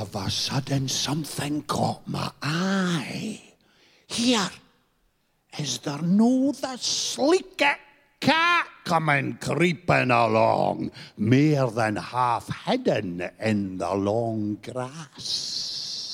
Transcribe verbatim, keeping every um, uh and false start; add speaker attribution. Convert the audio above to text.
Speaker 1: of a sudden something caught my eye. Here, is there no the sleekest cat coming creeping along, more than half hidden in the long grass?